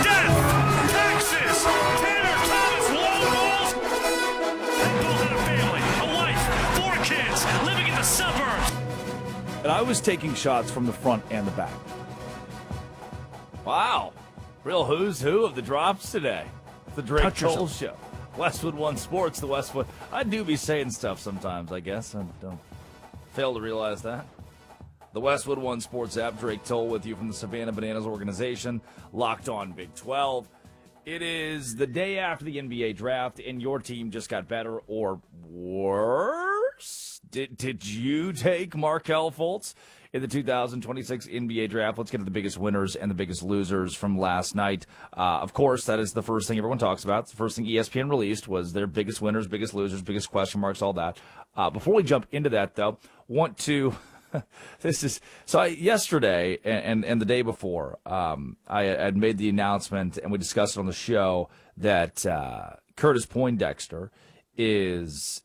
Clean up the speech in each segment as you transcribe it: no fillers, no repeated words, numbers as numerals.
death, axes, Tanner Thomas, long balls. They both had a family, a wife, 4 kids, living in the suburbs. And I was taking shots from the front and the back. Wow. Real who's who of the drops today. The Drake Toll Show. Westwood One Sports, the Westwood. I do be saying stuff sometimes, I guess. I don't fail to realize that. The Westwood One Sports app. Drake Toll with you from the Savannah Bananas organization. Locked on Big 12. It is the day after the NBA draft, and your team just got better or worse. Did you take Markelle Fultz in the 2026 NBA draft? Let's get to the biggest winners and the biggest losers from last night. Of course, that is the first thing everyone talks about. It's the first thing ESPN released was their biggest winners, biggest losers, biggest question marks, all that. Before we jump into that, though, want to yesterday and the day before, I had made the announcement, and we discussed it on the show, that Curtis Poindexter is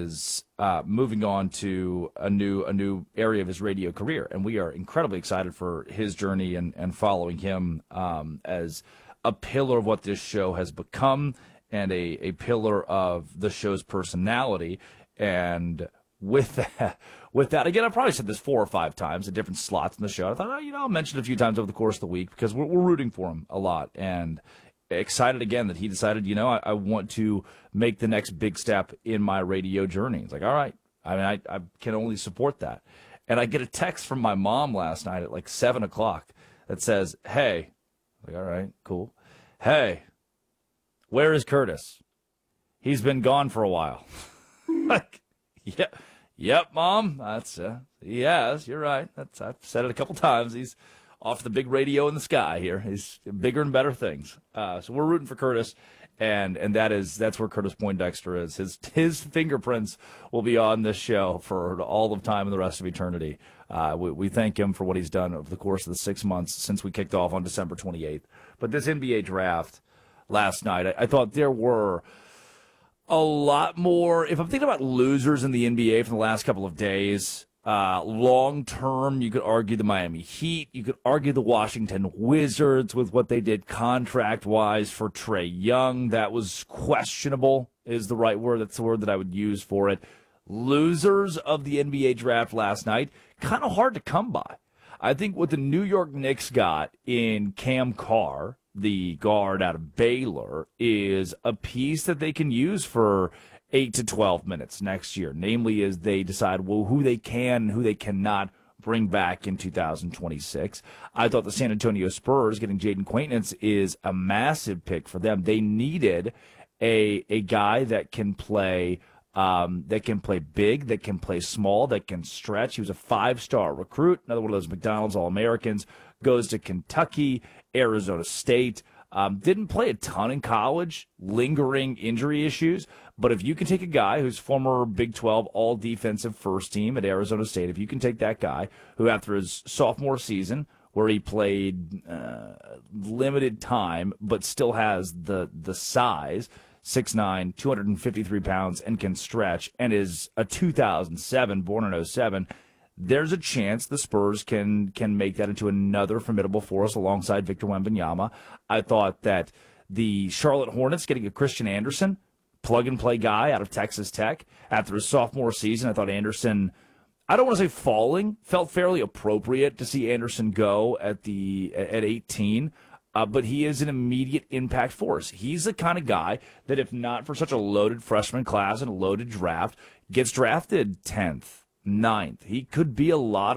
moving on to a new area of his radio career, and we are incredibly excited for his journey and following him as a pillar of what this show has become and a pillar of the show's personality. And with that, again, I probably said this 4 or 5 times at different slots in the show. I thought, I'll mention it a few times over the course of the week because we're rooting for him a lot, and excited again that he decided, I want to make the next big step in my radio journey. It's like, all right. I mean, I can only support that. And I get a text from my mom last night at like 7 o'clock that says, hey, like, all right, cool. Hey, where is Curtis? He's been gone for a while. Like, yeah, yep, Mom. That's he has. You're right. I've said it a couple times. He's off the big radio in the sky here. He's bigger and better things. So we're rooting for Curtis, and that's where Curtis Poindexter is. His fingerprints will be on this show for all of time and the rest of eternity. We thank him for what he's done over the course of the 6 months since we kicked off on December 28th. But this NBA draft last night, I thought there were a lot more. If I'm thinking about losers in the NBA from the last couple of days, long term, you could argue the Miami Heat. You could argue the Washington Wizards with what they did contract wise for Trae Young. That was questionable, is the right word. That's the word that I would use for it. Losers of the NBA draft last night, kind of hard to come by. I think what the New York Knicks got in Cam Carr, the guard out of Baylor, is a piece that they can use for 8 to 12 minutes next year, namely as they decide, who they can and who they cannot bring back in 2026. I thought the San Antonio Spurs getting Jaden Quaintance is a massive pick for them. They needed a guy that can play big, that can play small, that can stretch. He was a 5-star recruit, another one of those McDonald's All-Americans, goes to Kentucky, Arizona State. Didn't play a ton in college, lingering injury issues. But if you can take a guy who's former Big 12 all-defensive first team at Arizona State, if you can take that guy who after his sophomore season, where he played limited time but still has the size, 6'9", 253 pounds, and can stretch, and is a 2007, born in 07, there's a chance the Spurs can make that into another formidable force alongside Victor Wembanyama. I thought that the Charlotte Hornets getting a Christian Anderson, plug-and-play guy out of Texas Tech, after his sophomore season, I thought Anderson, I don't want to say falling, felt fairly appropriate to see Anderson go at 18, but he is an immediate impact force. He's the kind of guy that if not for such a loaded freshman class and a loaded draft, gets drafted 10th, 9th. He could be a lot